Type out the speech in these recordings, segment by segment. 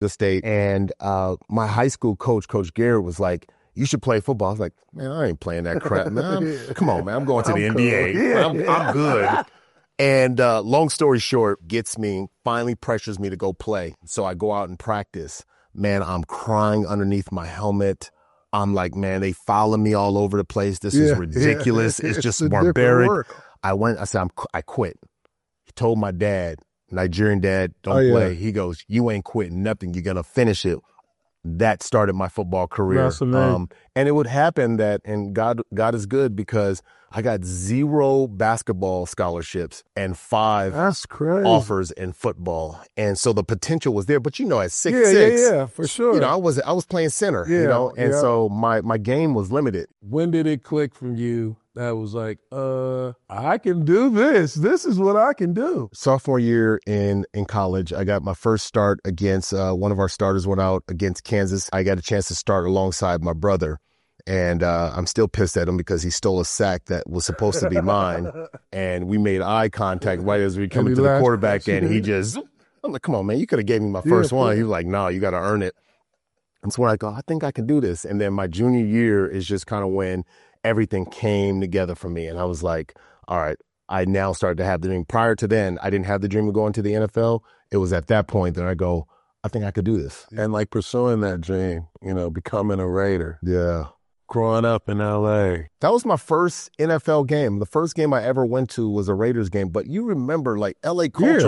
the state. And my high school coach, Coach Garrett, was like, you should play football. I was like, man, I ain't playing that crap, man. Come on, man. I'm going to the NBA. Yeah. I'm good. And long story short, finally pressures me to go play. So I go out and practice. Man, I'm crying underneath my helmet. I'm like, man, they follow me all over the place. This is ridiculous. It's just barbaric. I said, I quit. He told my dad, Nigerian dad, don't play. He goes, you ain't quitting nothing. You're going to finish it. That started my football career. That's amazing. And it would happen and God is good, because I got 0 basketball scholarships and 5 offers in football. And so the potential was there. But at 6'6", yeah, for sure. I was playing center, and so my game was limited. When did it click from you that was like, I can do this. This is what I can do? Sophomore year in college, I got my first start against one of our starters went out against Kansas. I got a chance to start alongside my brother. And I'm still pissed at him because he stole a sack that was supposed to be mine. And we made eye contact right as we coming to the quarterback. And I'm like, come on, man, you could have gave me my first one. He was like, no, you got to earn it. And so I go, I think I can do this. And then my junior year is just kind of when everything came together for me. And I was like, all right, I now started to have the dream. Prior to then, I didn't have the dream of going to the NFL. It was at that point that I go, I think I could do this. And like pursuing that dream, becoming a Raider. Yeah. Growing up in L.A. That was my first NFL game. The first game I ever went to was a Raiders game. But you remember, like, L.A. culture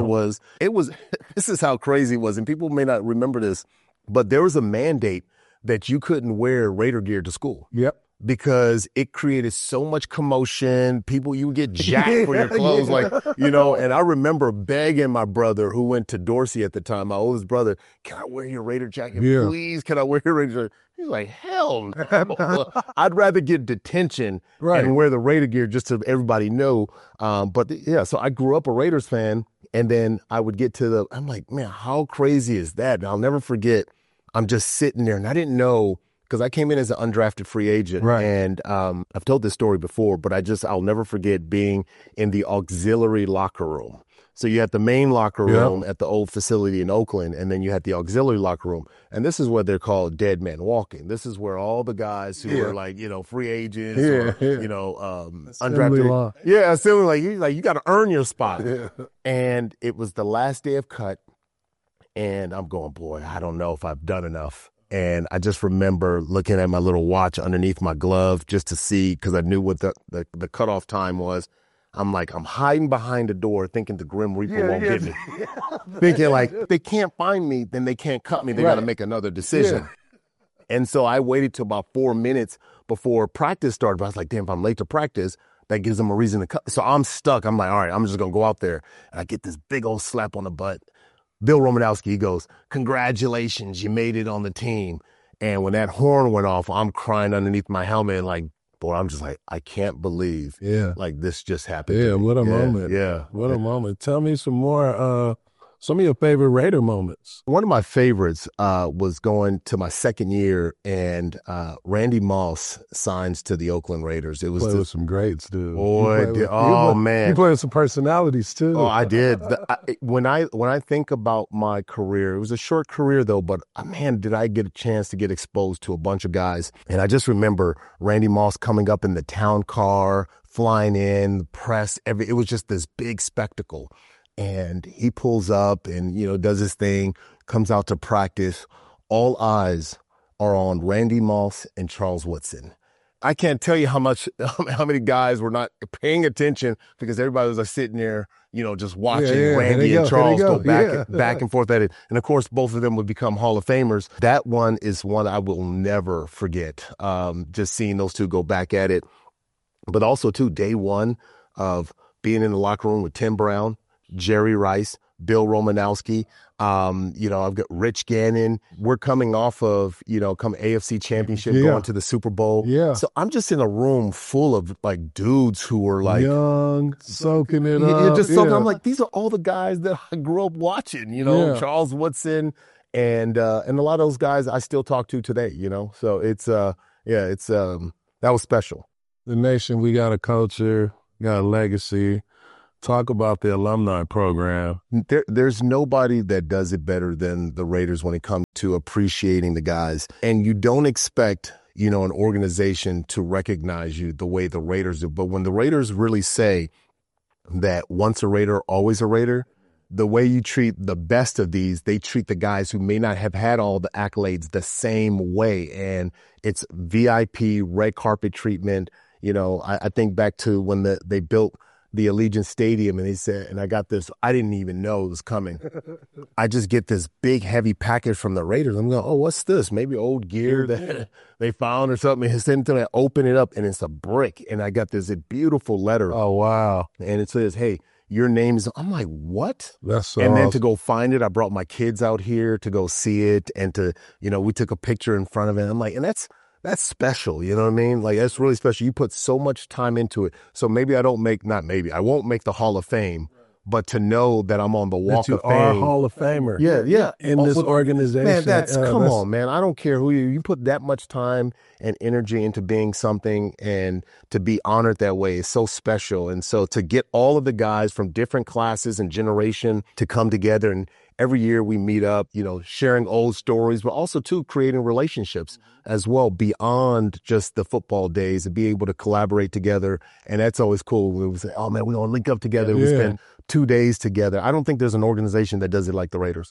this is how crazy it was. And people may not remember this, but there was a mandate that you couldn't wear Raider gear to school. Yep. Because it created so much commotion. You would get jacked for your clothes, and I remember begging my brother, who went to Dorsey at the time, my oldest brother, can I wear your Raider jacket? Yeah. Please, can I wear your Raider jacket? He's like, hell no. I'd rather get detention and wear the Raider gear just so everybody know. So I grew up a Raiders fan, and then I would get I'm like, man, how crazy is that? And I'll never forget, I'm just sitting there, and I didn't know, because I came in as an undrafted free agent, and I've told this story before, but I'll never forget being in the auxiliary locker room. So you had the main locker room at the old facility in Oakland, and then you had the auxiliary locker room. And this is what they're called dead men walking. This is where all the guys who were like, free agents or, undrafted. Assembly, you got to earn your spot. Yeah. And it was the last day of cut, and I'm going, boy, I don't know if I've done enough. And I just remember looking at my little watch underneath my glove just to see, because I knew what the cutoff time was. I'm hiding behind the door thinking the Grim Reaper won't get me. Thinking if they can't find me, then they can't cut me. They got to make another decision. Yeah. And so I waited till about 4 minutes before practice started. But I was like, damn, if I'm late to practice, that gives them a reason to cut. So I'm stuck. I'm like, all right, I'm just going to go out there. And I get this big old slap on the butt. Bill Romanowski, he goes, congratulations, you made it on the team. And when that horn went off, I'm crying underneath my helmet, I'm just like, I can't believe, this just happened. Yeah, what a moment. Yeah. What a moment. Tell me some more, some of your favorite Raider moments. One of my favorites was going to my second year, and Randy Moss signs to the Oakland Raiders. It was with some greats, dude. Boy, man. You played with some personalities, too. Oh, I did. When I think about my career, it was a short career, though, but man, did I get a chance to get exposed to a bunch of guys. And I just remember Randy Moss coming up in the town car, flying in, the press, it was just this big spectacle. And he pulls up and, does his thing, comes out to practice. All eyes are on Randy Moss and Charles Woodson. I can't tell you how many guys were not paying attention, because everybody was sitting there, just watching Randy and Charles go back and forth at it. And of course, both of them would become Hall of Famers. That one is one I will never forget. Just seeing those two go back at it. But also, too, day one of being in the locker room with Tim Brown, Jerry Rice, Bill Romanowski, I've got Rich Gannon. We're coming off of, come AFC Championship, going to the Super Bowl. Yeah. So I'm just in a room full of dudes who were young, soaking it up. You're just soaking. I'm like, these are all the guys that I grew up watching, Charles Woodson and a lot of those guys I still talk to today, So it's that was special. The nation, we got a culture, got a legacy. Talk about the alumni program. There's nobody that does it better than the Raiders when it comes to appreciating the guys. And you don't expect, you know, an organization to recognize you the way the Raiders do. But when the Raiders really say that once a Raider, always a Raider, the way you treat the best of these, they treat the guys who may not have had all the accolades the same way. And it's VIP, red carpet treatment. You know, I think back to when they built the Allegiant Stadium, and they said, and I got this, I didn't even know it was coming. I just get this big, heavy package from the Raiders. I'm going, oh, what's this? Maybe old gear that they found or something. And then I open it up, and it's a brick. And I got this beautiful letter. Oh, wow. And it says, hey, your name is, I'm like, what? That's so And awesome. then to go find it, I brought my kids out here to go see it, and to, you know, we took a picture in front of it. I'm like, and that's special. You know what I mean? Like, that's really special. You put so much time into it. So maybe I won't make the Hall of Fame, but to know that I'm on the Walk of Fame. Are a Hall of Famer. Yeah. In this organization. Man, come on, man. I don't care who you put that much time and energy into being something, and to be honored that way is so special. And so to get all of the guys from different classes and generation to come together, and every year we meet up, you know, sharing old stories, but also too creating relationships as well beyond just the football days, and be able to collaborate together. And that's always cool. We say, oh man, we're going to link up together. We spend 2 days together. I don't think there's an organization that does it like the Raiders.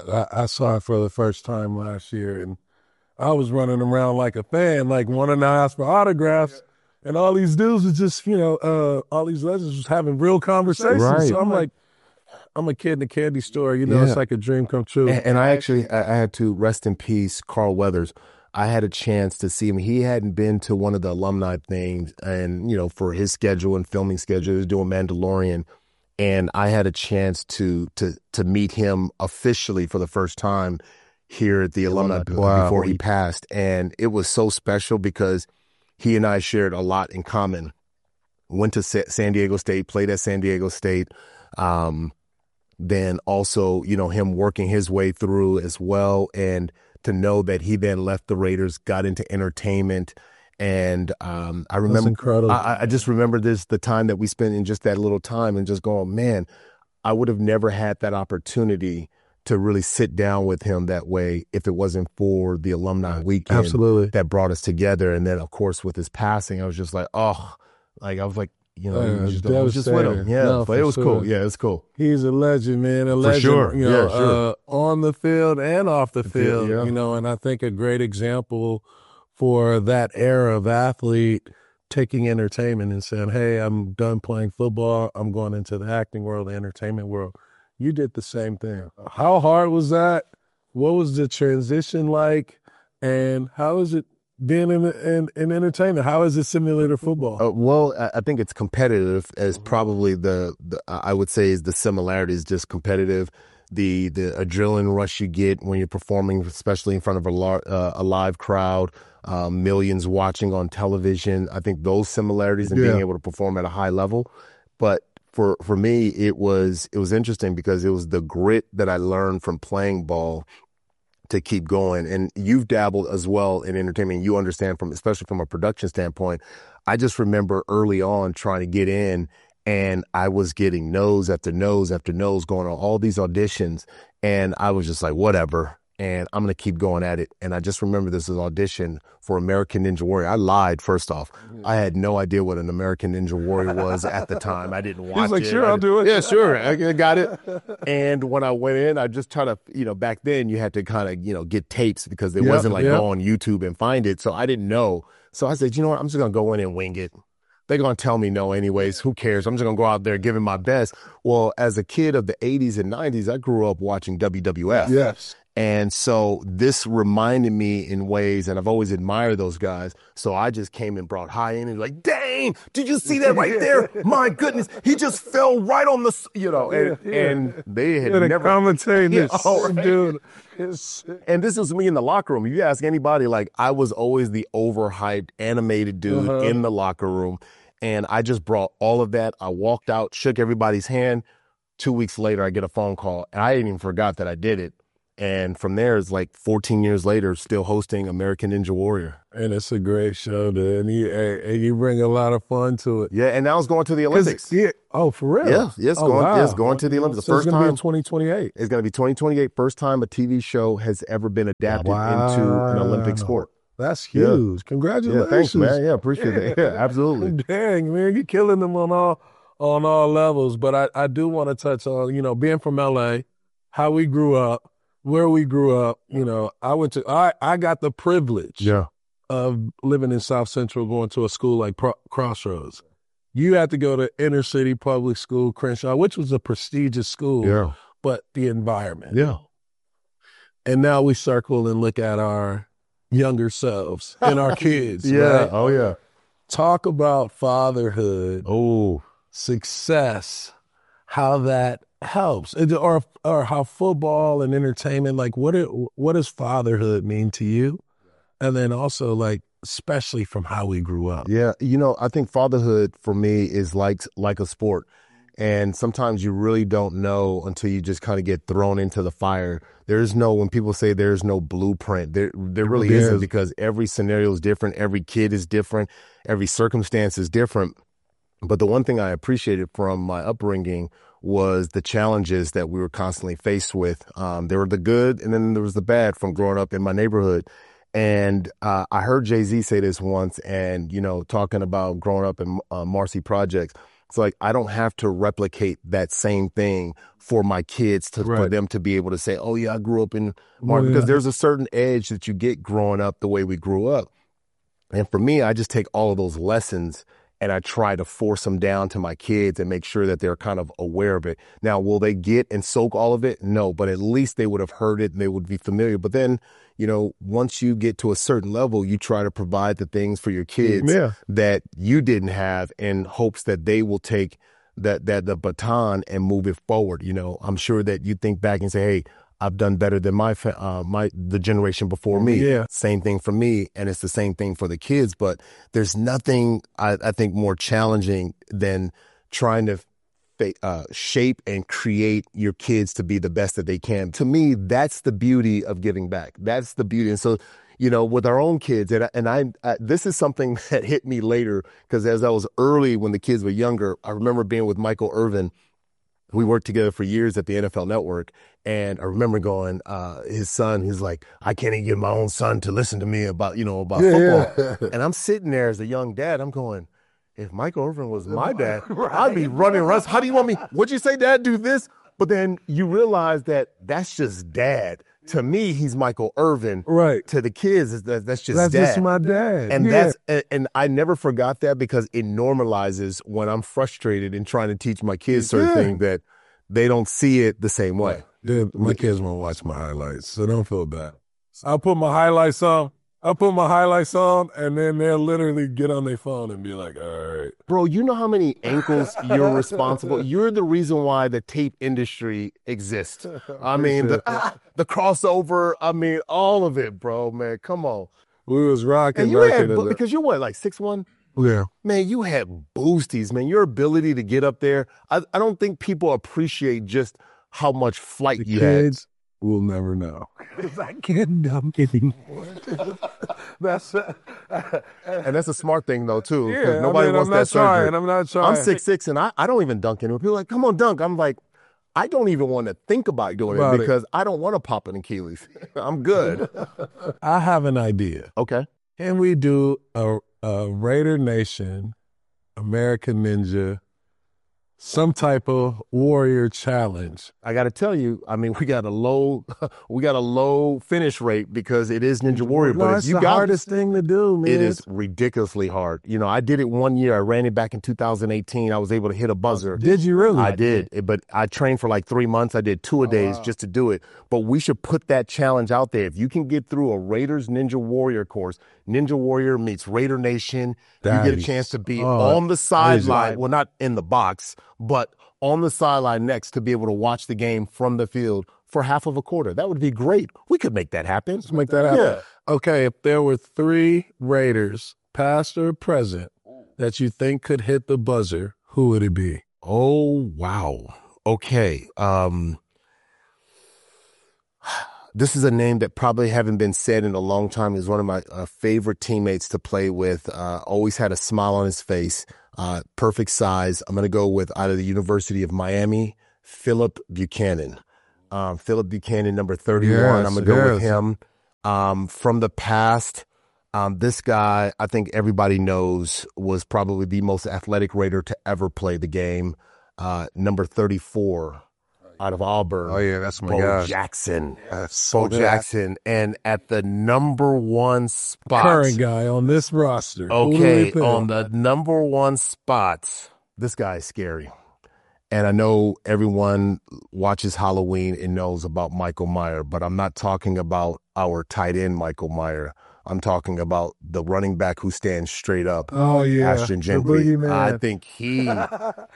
I saw it for the first time last year, and I was running around like a fan, like wanting to ask for autographs. And all these dudes was just, you know, all these legends was having real conversations. Right. So I'm like, I'm a kid in a candy store. You know, it's like a dream come true. And I had to rest in peace, Carl Weathers. I had a chance to see him. He hadn't been to one of the alumni things, and, you know, for his schedule and filming schedule, he was doing Mandalorian. And I had a chance to meet him officially for the first time here at the alumni before he passed. And it was so special because he and I shared a lot in common. Went to San Diego State, played at San Diego State. Then also, you know, him working his way through as well. And to know that he then left the Raiders, got into entertainment. And I remember, that's incredible. I just remember the time that we spent in just that little time, and just going, man, I would have never had that opportunity to really sit down with him that way if it wasn't for the alumni weekend. Absolutely. That brought us together. And then, of course, with his passing, I was just like, oh, like I was like, you know, I was just with him. Yeah, no, but it was cool. Yeah, it was cool. He's a legend, man. A legend, sure. You know, sure. On the field and off the field. You know, and I think a great example for that era of athlete taking entertainment and saying, hey, I'm done playing football. I'm going into the acting world, the entertainment world. You did the same thing. How hard was that? What was the transition like? And how is it being in entertainment? How is it simulator football? Well, I think it's competitive as probably I would say is the similarity is just competitive. The adrenaline rush you get when you're performing, especially in front of a live crowd, millions watching on television. I think those similarities and being able to perform at a high level. But for me, it was interesting because it was the grit that I learned from playing ball to keep going. And you've dabbled as well in entertainment. You understand especially from a production standpoint. I just remember early on trying to get in, and I was getting no's after no's after no's, going on all these auditions. And I was just like, whatever. And I'm going to keep going at it. And I just remember this was an audition for American Ninja Warrior. I lied, first off. I had no idea what an American Ninja Warrior was at the time. I didn't watch it. He's like, sure, I'll do it. Yeah, sure. I got it. And when I went in, I just tried to, you know, back then you had to kind of, get tapes because it wasn't like go on YouTube and find it. So I didn't know. So I said, you know what? I'm just going to go in and wing it. They're going to tell me no anyways. Who cares? I'm just going to go out there giving my best. Well, as a kid of the 80s and 90s, I grew up watching WWF. Yes. And so this reminded me in ways, and I've always admired those guys. So I just came and brought high energy, like, dang, did you see that right there? My goodness, he just fell right on the, and they had never commentating this, dude. And this is me in the locker room. If you ask anybody, like, I was always the overhyped, animated dude in the locker room. And I just brought all of that. I walked out, shook everybody's hand. 2 weeks later, I get a phone call, and I didn't even forgot that I did it. And from there, it's like 14 years later, still hosting American Ninja Warrior. And it's a great show, dude. And you bring a lot of fun to it. Yeah, and now it's going to the Olympics. Yeah. Oh, for real? Yeah, it's going to the Olympics. The so first it's time. It's going to be in 2028. It's going to be 2028. First time a TV show has ever been adapted into an Olympic sport. That's huge. Yeah. Congratulations. Yeah, thanks, man. Yeah, appreciate it. Yeah, absolutely. Dang, man, you're killing them on all levels. But I do want to touch on, being from LA, how we grew up, where we grew up. I got the privilege of living in South Central, going to a school like Crossroads. You had to go to inner city public school, Crenshaw, which was a prestigious school, but the environment. Yeah. And now we circle and look at our younger selves and our kids. Yeah. Right? Oh, yeah. Talk about fatherhood. Oh, success, how that helps, or how football and entertainment, like what does fatherhood mean to you? And then also, like, especially from how we grew up. Yeah. I think fatherhood for me is like a sport. And sometimes you really don't know until you just kind of get thrown into the fire. When people say there's no blueprint, there really isn't, because every scenario is different. Every kid is different. Every circumstance is different. But the one thing I appreciated from my upbringing was the challenges that we were constantly faced with. There were the good, and then there was the bad from growing up in my neighborhood. And I heard Jay-Z say this once, and, talking about growing up in Marcy Projects. It's like, I don't have to replicate that same thing for my kids for them to be able to say, oh, yeah, I grew up in Marcy. Because there's a certain edge that you get growing up the way we grew up. And for me, I just take all of those lessons and I try to force them down to my kids and make sure that they're kind of aware of it. Now, will they get and soak all of it? No, but at least they would have heard it and they would be familiar. But then, once you get to a certain level, you try to provide the things for your kids that you didn't have, in hopes that they will take the baton and move it forward. I'm sure that you think back and say, hey, I've done better than the generation before me. Yeah. Same thing for me, and it's the same thing for the kids. But there's nothing I think more challenging than trying to shape and create your kids to be the best that they can. To me, that's the beauty of giving back. That's the beauty. And so, with our own kids, and I this is something that hit me later, because as I was early when the kids were younger, I remember being with Michael Irvin. We worked together for years at the NFL Network. And I remember going, his son, he's like, I can't even get my own son to listen to me about football. Yeah. And I'm sitting there as a young dad. I'm going, if Michael Irvin was my dad, I'd be running around. How do you want me? What'd you say, Dad? Do this? But then you realize that that's just dad. To me, he's Michael Irvin. Right. To the kids, that's just dad. That's just my dad. And and I never forgot that, because it normalizes when I'm frustrated and trying to teach my kids certain things that they don't see it the same way. Dude, my kids won't watch my highlights, so don't feel bad. I'll put my highlights on, and then they'll literally get on their phone and be like, all right. Bro, you know how many ankles you're responsible? You're the reason why the tape industry exists. I mean, the crossover, all of it, bro, man. Come on. We was rocking. And because you're what, like 6'1"? Yeah. Man, you had boosties, man. Your ability to get up there. I don't think people appreciate just how much flight you had. Kids will never know. Because I can't dunk anymore. And that's a smart thing, though, too. Yeah, nobody wants that surgery. I'm not trying. I'm 6'6", and I don't even dunk anymore. People are like, come on, dunk. I'm like, I don't even want to think about doing it because I don't want to pop an Achilles. I'm good. I have an idea. Okay. Can we do a Raider Nation, American Ninja, some type of warrior challenge? I got to tell you, we got a low finish rate because it is Ninja Warrior. No, it's the hardest thing to do, man. It is ridiculously hard. I did it one year. I ran it back in 2018. I was able to hit a buzzer. Did you really? I did, but I trained for like 3 months. I did 2-a-days just to do it. But we should put that challenge out there. If you can get through a Raiders Ninja Warrior course, Ninja Warrior meets Raider Nation, you get a chance to be on the sideline. Well, not in the box, but on the sideline next to be able to watch the game from the field for half of a quarter. That would be great. We could make that happen. Let's make that happen. Yeah. Okay, if there were 3 Raiders, past or present, that you think could hit the buzzer, who would it be? Oh, wow. Okay. This is a name that probably haven't been said in a long time. He's one of my favorite teammates to play with. Always had a smile on his face. Perfect size. I'm going to go with out of the University of Miami, Philip Buchanan. Philip Buchanan, number 31. Yes, I'm going to go with him. From the past, this guy, I think everybody knows, was probably the most athletic Raider to ever play the game. Number 34. Out of Auburn. Oh, yeah, that's my Bo guy. Jackson. So Bo Jackson. And at the number one spot. Current guy on this roster. Okay, on the number one spot, this guy is scary. And I know everyone watches Halloween and knows about Michael Mayer, but I'm not talking about our tight end, Michael Mayer. I'm talking about the running back who stands straight up. Oh, yeah. Ashton Gentry. I think he would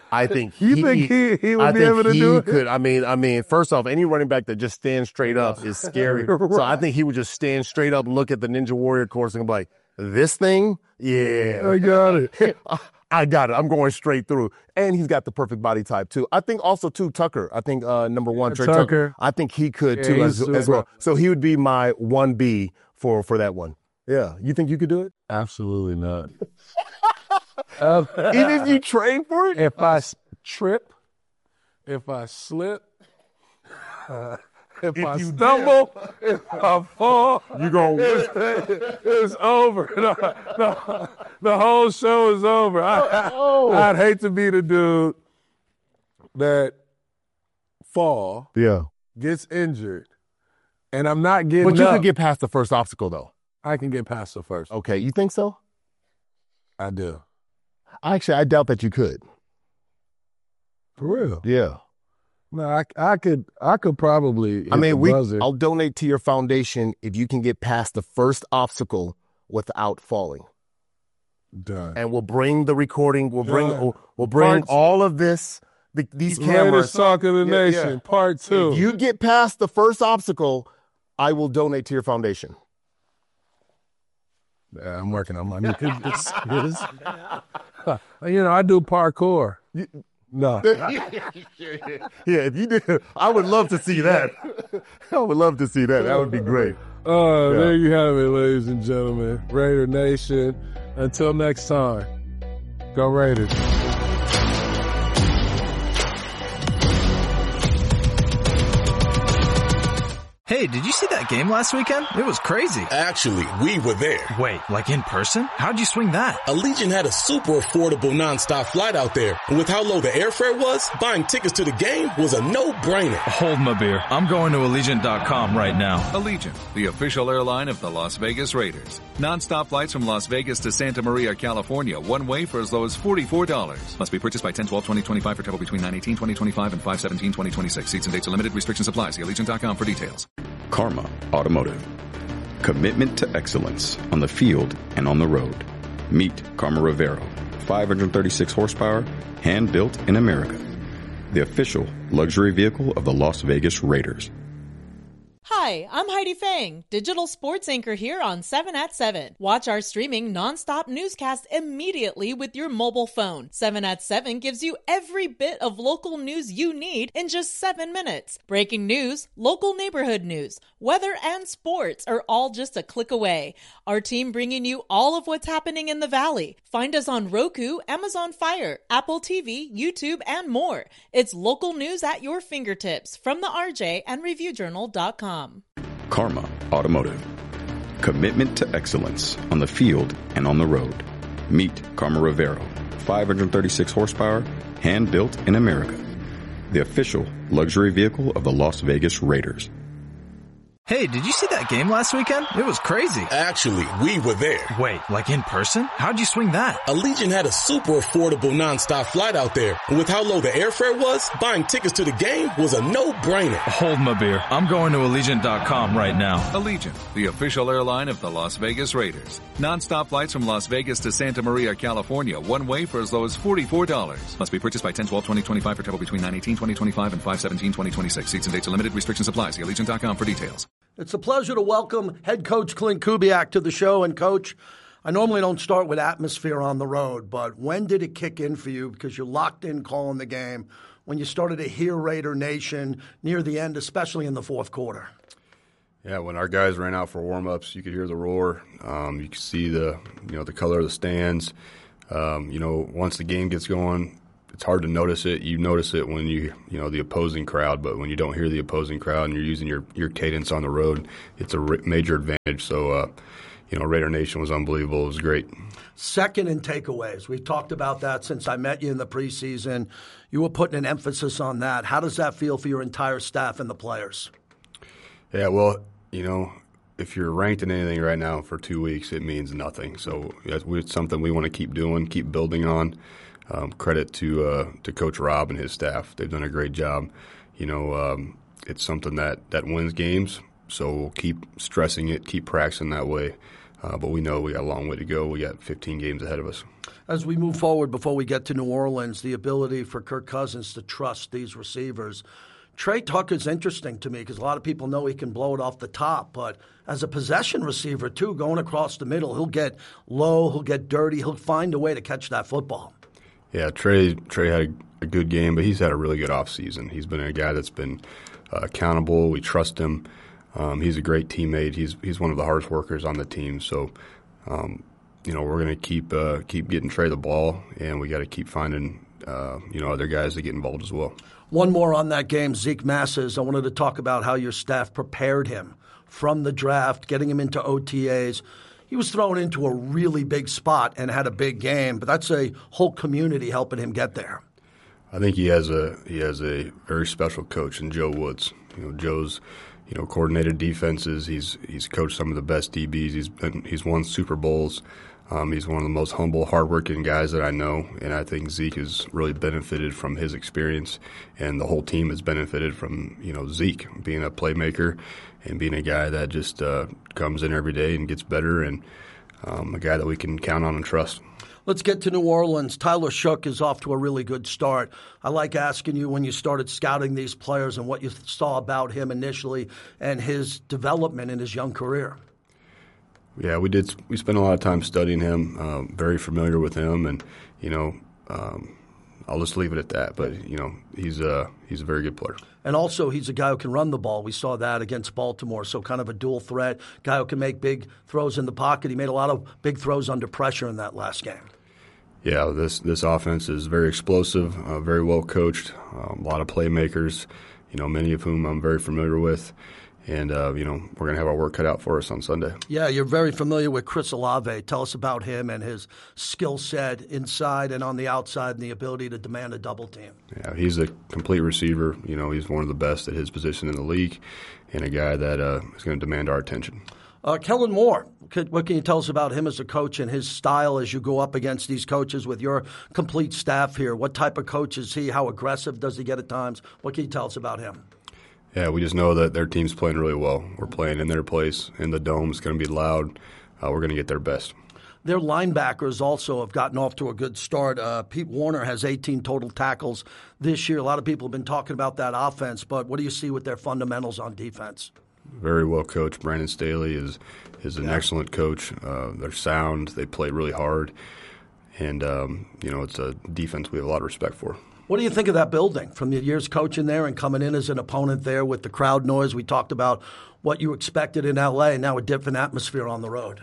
be able to do it? I mean, first off, any running back that just stands straight up is scary. Right. So I think he would just stand straight up, look at the Ninja Warrior course and be like, this thing? Yeah. I got it. I got it. I'm going straight through. And he's got the perfect body type, too. I think also, too, Tucker. I think number one, Trey Tucker. I think he could, too, as well. So he would be my 1B for that one. Yeah. You think you could do it? Absolutely not. Even if you train for it? If I trip, if I slip, if I stumble, if I fall, you're going it's over. The whole show is over. I'd hate to be the dude that gets injured, and I'm not getting But you up. could get past the first obstacle, though. I can get past the first. Okay, you think so? I do. Actually, I doubt that you could. For real? Yeah. No, I could probably. I'll donate to your foundation if you can get past the first obstacle without falling. Done. And we'll bring the recording. We'll bring all of this. These cameras. Raiders Talk of the Nation, Part 2. If you get past the first obstacle, I will donate to your foundation. Yeah, I'm working on my new I do parkour. No. Yeah, if you do, I would love to see that. I would love to see that. That would be great. There you have it, ladies and gentlemen. Raider Nation. Until next time, go Raiders. Hey, did you see that game last weekend? It was crazy. Actually, we were there. Wait, like in person? How'd you swing that? Allegiant had a super affordable nonstop flight out there. And with how low the airfare was, buying tickets to the game was a no-brainer. Hold my beer. I'm going to Allegiant.com right now. Allegiant, the official airline of the Las Vegas Raiders. Nonstop flights from Las Vegas to Santa Maria, California, one way for as low as $44. Must be purchased by 10/12/2025 for travel between 9/18/2025 and 5/17/2026. Seats and dates are limited. Restrictions apply. See Allegiant.com for details. Karma Automotive. Commitment to excellence on the field and on the road. Meet Karma Rivero. 536 horsepower, hand-built in America. The official luxury vehicle of the Las Vegas Raiders. Hi, I'm Heidi Fang, digital sports anchor here on 7 at 7. Watch our streaming nonstop newscast immediately with your mobile phone. 7 at 7 gives you every bit of local news you need in just 7 minutes. Breaking news, local neighborhood news, weather, and sports are all just a click away. Our team bringing you all of what's happening in the Valley. Find us on Roku, Amazon Fire, Apple TV, YouTube, and more. It's local news at your fingertips from the RJ and ReviewJournal.com. Karma Automotive. Commitment to excellence on the field and on the road. Meet Karma Rivero. 536 horsepower, hand-built in America. The official luxury vehicle of the Las Vegas Raiders. Hey, did you see that game last weekend? It was crazy. Actually, we were there. Wait, like in person? How'd you swing that? Allegiant had a super affordable nonstop flight out there. And with how low the airfare was, buying tickets to the game was a no-brainer. Hold my beer. I'm going to Allegiant.com right now. Allegiant, the official airline of the Las Vegas Raiders. Nonstop flights from Las Vegas to Santa Maria, California, one way for as low as $44. Must be purchased by 10/12/2025 for travel between 9/18/2025 and 5/17/2026. Seats and dates are limited. Restrictions apply. See Allegiant.com for details. It's a pleasure to welcome head coach Clint Kubiak to the show. And, Coach, I normally don't start with atmosphere on the road, but when did it kick in for you, because you're locked in calling the game, when you started to hear Raider Nation near the end, especially in the fourth quarter? Yeah, when our guys ran out for warm-ups, you could hear the roar. You could see the color of the stands. Once the game gets going, it's hard to notice it. You notice it when the opposing crowd, but when you don't hear the opposing crowd and you're using your cadence on the road, it's a major advantage. So, Raider Nation was unbelievable. It was great. Second in takeaways. We've talked about that since I met you in the preseason. You were putting an emphasis on that. How does that feel for your entire staff and the players? Yeah, well, if you're ranked in anything right now for 2 weeks, it means nothing. So it's something we want to keep doing, keep building on. Credit to Coach Rob and his staff. They've done a great job. It's something that wins games, so we'll keep stressing it, keep practicing that way. But we know we got a long way to go. We got 15 games ahead of us. As we move forward, before we get to New Orleans, the ability for Kirk Cousins to trust these receivers. Trey Tucker's interesting to me because a lot of people know he can blow it off the top, but as a possession receiver, too, going across the middle, he'll get low, he'll get dirty, he'll find a way to catch that football. Yeah, Trey had a good game, but he's had a really good offseason. He's been a guy that's been accountable. We trust him. He's a great teammate. He's one of the hardest workers on the team. So, we're going to keep getting Trey the ball, and we got to keep finding other guys that get involved as well. One more on that game, Zeke Masses. I wanted to talk about how your staff prepared him from the draft, getting him into OTAs. He was thrown into a really big spot and had a big game, but that's a whole community helping him get there. I think he has a very special coach in Joe Woods. Joe's coordinated defenses. He's coached some of the best DBs. He's won Super Bowls. He's one of the most humble, hardworking guys that I know, and I think Zeke has really benefited from his experience, and the whole team has benefited from Zeke being a playmaker and being a guy that just comes in every day and gets better, and a guy that we can count on and trust. Let's get to New Orleans. Tyler Shough is off to a really good start. I like asking you when you started scouting these players and what you saw about him initially and his development in his young career. Yeah, we did. We spent a lot of time studying him, very familiar with him, and I'll just leave it at that. But he's a very good player. And also, he's a guy who can run the ball. We saw that against Baltimore. So kind of a dual threat, guy who can make big throws in the pocket. He made a lot of big throws under pressure in that last game. Yeah, this offense is very explosive, very well coached, a lot of playmakers, many of whom I'm very familiar with. And, we're going to have our work cut out for us on Sunday. Yeah, you're very familiar with Chris Olave. Tell us about him and his skill set inside and on the outside and the ability to demand a double team. Yeah, he's a complete receiver. He's one of the best at his position in the league and a guy that is going to demand our attention. Kellen Moore, what can you tell us about him as a coach and his style as you go up against these coaches with your complete staff here? What type of coach is he? How aggressive does he get at times? What can you tell us about him? Yeah, we just know that their team's playing really well. We're playing in their place, in the dome. It's going to be loud. We're going to get their best. Their linebackers also have gotten off to a good start. Pete Warner has 18 total tackles this year. A lot of people have been talking about that offense, but what do you see with their fundamentals on defense? Very well coached. Brandon Staley is an excellent coach. They're sound. They play really hard. And, it's a defense we have a lot of respect for. What do you think of that building from the years coaching there and coming in as an opponent there with the crowd noise? We talked about what you expected in L.A., now a different atmosphere on the road.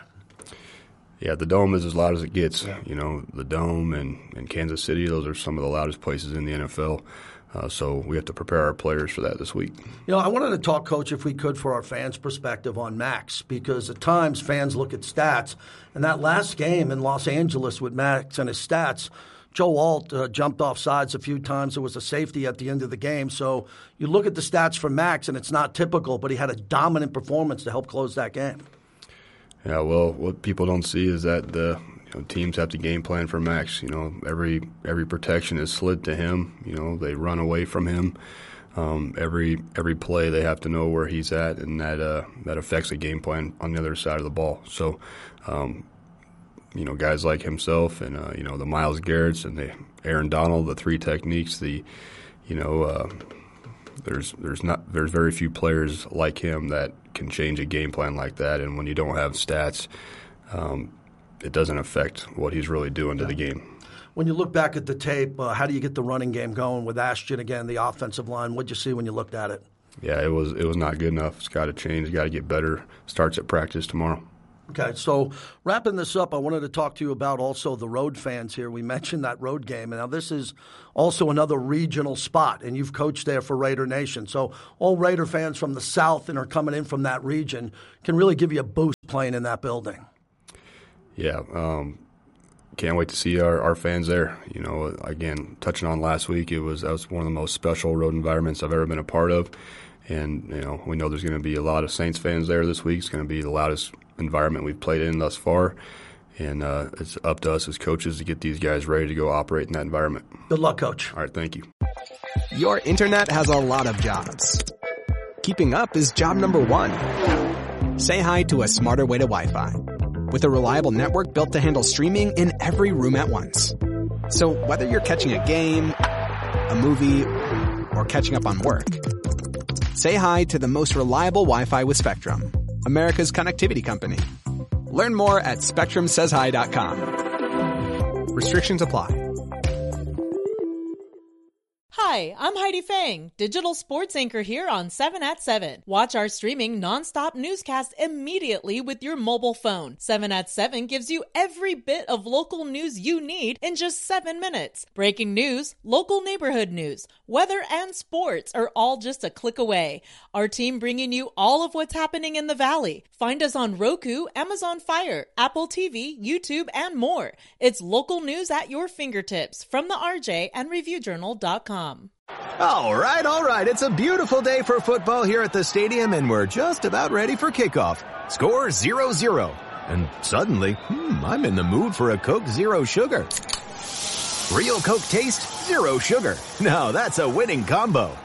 Yeah, the Dome is as loud as it gets. The Dome and Kansas City, those are some of the loudest places in the NFL. So we have to prepare our players for that this week. I wanted to talk, Coach, if we could, for our fans' perspective on Max, because at times fans look at stats. And that last game in Los Angeles with Max and his stats, Joe Alt jumped off sides a few times. There was a safety at the end of the game. So you look at the stats for Max, and it's not typical, but he had a dominant performance to help close that game. Yeah, well, what people don't see is that the teams have to game plan for Max. Every protection is slid to him. They run away from him. Every play they have to know where he's at, and that affects the game plan on the other side of the ball. So, guys like himself and the Myles Garretts and the Aaron Donald, the three techniques. There's very few players like him that can change a game plan like that. And when you don't have stats, it doesn't affect what he's really doing to the game. When you look back at the tape, how do you get the running game going with Ashton again, the offensive line? What did you see when you looked at it? Yeah, it was not good enough. It's got to change. Got to get better. Starts at practice tomorrow. Okay, so wrapping this up, I wanted to talk to you about also the road fans here. We mentioned that road game. And now this is also another regional spot, and you've coached there for Raider Nation. So all Raider fans from the South and are coming in from that region can really give you a boost playing in that building. Yeah, can't wait to see our fans there. You know, again, touching on last week, that was one of the most special road environments I've ever been a part of. And, you know, we know there's going to be a lot of Saints fans there this week. It's going to be the loudest environment we've played in thus far. And it's up to us as coaches to get these guys ready to go operate in that environment. Good luck, Coach. All right, thank you. Your internet has a lot of jobs. Keeping up is job number one. Say hi to a smarter way to Wi-Fi. With a reliable network built to handle streaming in every room at once. So whether you're catching a game, a movie, or catching up on work, say hi to the most reliable Wi-Fi with Spectrum, America's connectivity company. Learn more at SpectrumSaysHi.com. Restrictions apply. Hi, I'm Heidi Fang, digital sports anchor here on 7 at 7. Watch our streaming nonstop newscast immediately with your mobile phone. 7 at 7 gives you every bit of local news you need in just 7 minutes. Breaking news, local neighborhood news, weather, and sports are all just a click away. Our team bringing you all of what's happening in the Valley. Find us on Roku, Amazon Fire, Apple TV, YouTube, and more. It's local news at your fingertips from the RJ and ReviewJournal.com. All right. It's a beautiful day for football here at the stadium, and we're just about ready for kickoff. Score 0-0. And suddenly, I'm in the mood for a Coke Zero Sugar. Real Coke taste, zero sugar. Now that's a winning combo.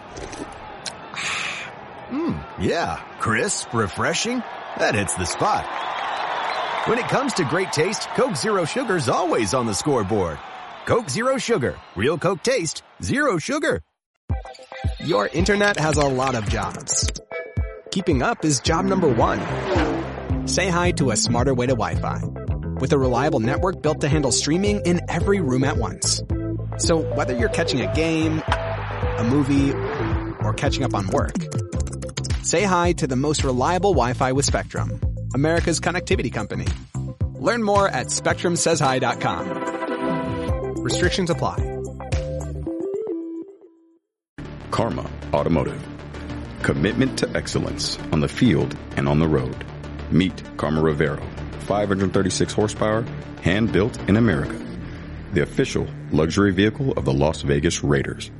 Yeah, crisp, refreshing. That hits the spot. When it comes to great taste, Coke Zero Sugar's always on the scoreboard. Coke Zero Sugar. Real Coke taste, zero sugar. Your internet has a lot of jobs. Keeping up is job number one. Say hi to a smarter way to Wi-Fi. With a reliable network built to handle streaming in every room at once. So whether you're catching a game, a movie, or catching up on work, say hi to the most reliable Wi-Fi with Spectrum, America's connectivity company. Learn more at SpectrumSaysHi.com. Restrictions apply. Karma Automotive. Commitment to excellence on the field and on the road. Meet Karma Rivero. 536 horsepower, hand-built in America. The official luxury vehicle of the Las Vegas Raiders.